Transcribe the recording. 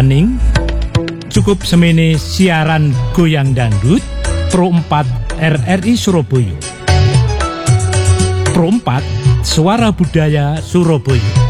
maning. Cukup semene siaran goyang dangdut Pro 4 RRI Surabaya. Pro 4 Suara Budaya Surabaya.